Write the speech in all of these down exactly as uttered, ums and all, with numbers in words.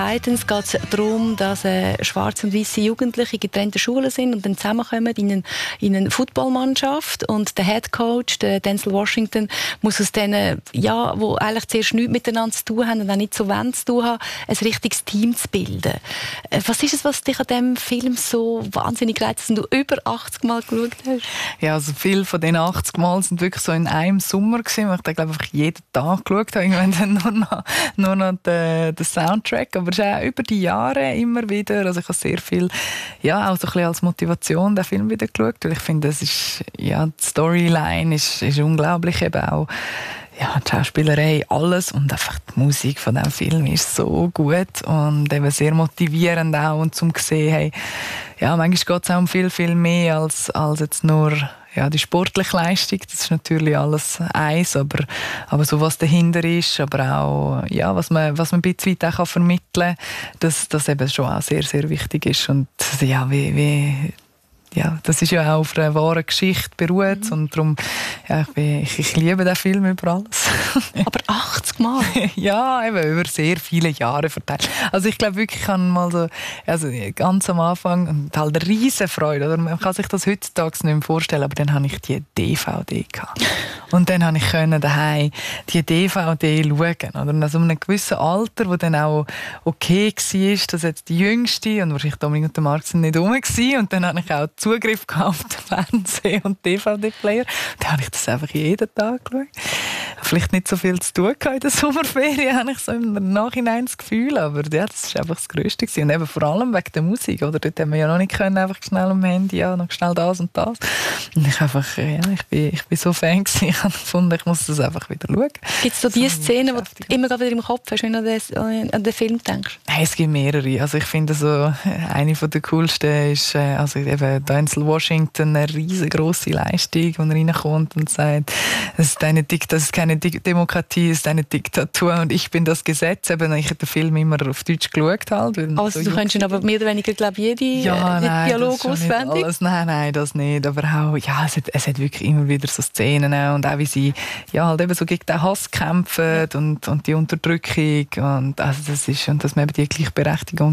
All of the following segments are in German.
Titans geht es darum, dass äh, schwarze und weiße Jugendliche in getrennten Schulen sind und dann zusammenkommen in, einen, in eine Footballmannschaft und der Headcoach, der Denzel Washington, muss aus denen, ja, wo eigentlich zuerst nichts miteinander zu tun haben und auch nicht so wollen zu tun haben, ein richtiges Team zu bilden. Äh, was ist es, was dich an diesem Film so wahnsinnig reizt, dass du über achtzig Mal geschaut hast? Ja, also viele von diesen achtzig Mal sind wirklich so in einem Sommer gewesen, wo ich da, glaube ich, jeden Tag geschaut habe. Irgendwann dann nur noch, nur noch den, den Soundtrack. Aber es ist auch über die Jahre immer wieder. Also ich habe sehr viel, ja, auch so ein bisschen als Motivation den Film wieder geschaut. Weil ich finde, es ist, ja, die Storyline ist, ist unglaublich, eben auch ja, die Schauspielerei, alles und einfach die Musik von diesem Film ist so gut und eben sehr motivierend auch und zum sehen, hey, ja, manchmal geht es auch um viel, viel mehr als, als jetzt nur ja, die sportliche Leistung, das ist natürlich alles eins, aber, aber so was dahinter ist, aber auch ja, was man, was man ein bisschen weit auch vermitteln kann, dass das eben schon auch sehr, sehr wichtig ist und ja, wie, wie ja, das ist ja auch auf einer wahren Geschichte beruht mhm. und darum, ja, ich, bin, ich, ich liebe den Film über alles. Aber achtzig Mal? Ja, eben über sehr viele Jahre verteilt. Also ich glaube wirklich, ich habe mal so, also ganz am Anfang, und halt eine riesen Freude, oder? Man kann sich das heutzutage nicht mehr vorstellen, aber dann hatte ich die D V D gehabt. Und dann konnte ich daheim die D V D schauen. Oder? Und also in einem gewissen Alter, wo dann auch okay war, dass jetzt die Jüngste, und wahrscheinlich Dominik und der Marc sind nicht rum gewesen, und dann hatte ich auch Zugriff auf den Fernseher und D V D-Player. Dann habe ich das einfach jeden Tag geschaut. Vielleicht nicht so viel zu tun in der Sommerferien, habe ich so im Nachhinein das Gefühl, aber ja, das war einfach das Größte gewesen. Und eben vor allem wegen der Musik, oder? Dort haben wir ja noch nicht können, einfach schnell am Handy, ja, noch schnell das und das. Und ich einfach, ja, ich bin, ich bin so Fan gewesen, ich habe gefunden, ich muss das einfach wieder schauen. Gibt es so die Szenen, die du immer wieder im Kopf hast, wenn du an den Film denkst? Nein, es gibt mehrere. Also ich finde so, eine von der coolsten ist, also eben Denzel Washington, eine riesengroße Leistung, wo er reinkommt und sagt, das ist, eine Dikt- das ist keine Demokratie, es ist eine Diktatur und ich bin das Gesetz. Eben, ich habe den Film immer auf Deutsch geschaut. Halt, also so du könntest ihn aber mehr oder weniger, glaube ich, jede ja, nein, Dialog auswendig? Nein, nein, das nicht. Aber auch, ja, es hat, es hat wirklich immer wieder so Szenen und auch wie sie ja, halt eben so gegen den Hass kämpfen und, und die Unterdrückung und, also das ist, und dass man eben die Gleichberechtigung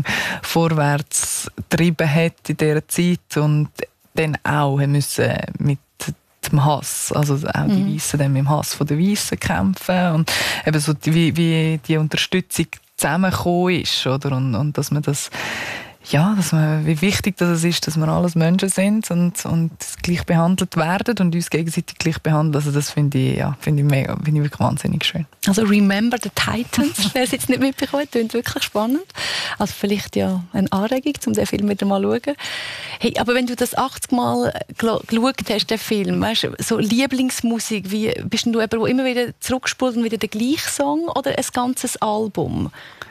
vorwärts getrieben hat in dieser Zeit und dann auch müssen mit dem Hass, also auch die mhm. Weißen dann mit dem Hass von den Weißen kämpfen und eben so die, wie, wie die Unterstützung zusammengekommen ist, oder? Und, und dass man das ja, dass man, wie wichtig das ist, dass wir alles Menschen sind und, und gleich behandelt werden und uns gegenseitig gleich behandeln. Also das finde ich, ja, finde ich, mega, finde ich wirklich wahnsinnig schön. Also Remember the Titans, wer es jetzt nicht mitbekommen hat, klingt wirklich spannend. Also vielleicht ja eine Anregung, um den Film wieder mal zu schauen. Hey, aber wenn du das achtzig Mal geschaut hast, den Film, weißt du, so Lieblingsmusik, wie, bist du jemand, der immer wieder zurückspult und wieder den gleichen Song oder ein ganzes Album?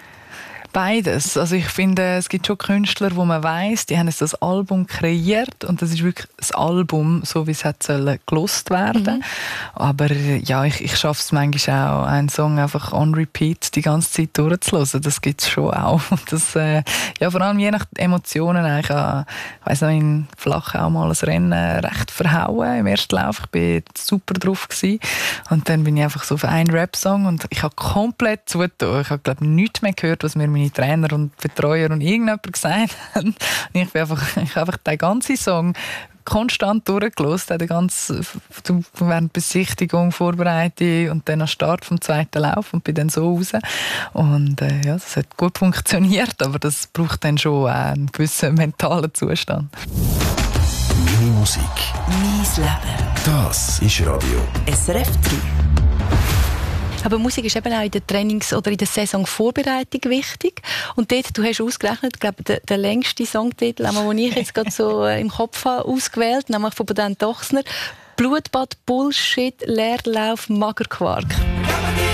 Beides. Also ich finde, es gibt schon Künstler, wo man weiss, die haben jetzt das Album kreiert und das ist wirklich das Album, so wie es hat sollen, gelost werden. Mhm. Aber ja, ich, ich schaffe es manchmal auch, einen Song einfach on repeat die ganze Zeit durchzuhören. Das gibt es schon auch. Das, äh, ja, vor allem je nach Emotionen. Ich habe, ich weiss noch, in Flach auch mal ein Rennen recht verhauen im ersten Lauf. Ich war super drauf gewesen. Und dann bin ich einfach so auf einen Rap-Song und ich habe komplett zugetan. Ich habe, glaube ich, nichts mehr gehört, was mir meine Trainer und Betreuer und irgendjemand gesagt haben. Und ich bin einfach, ich habe einfach den ganzen Song konstant durchgehört, den ganzen, während Besichtigung, Vorbereitung und dann am Start vom zweiten Lauf und bin dann so raus. Und äh, ja, das hat gut funktioniert, aber das braucht dann schon einen gewissen mentalen Zustand. Meine Musik. Mein Leben. Das ist Radio S R F drei. Aber Musik ist eben auch in der Trainings- oder in der Saisonvorbereitung wichtig. Und dort, du hast ausgerechnet, glaube ich, den, den längsten Songtitel, den ich jetzt gerade so im Kopf habe, ausgewählt, nämlich von Dan Dochsner. Blutbad, Bullshit, Leerlauf, Magerquark.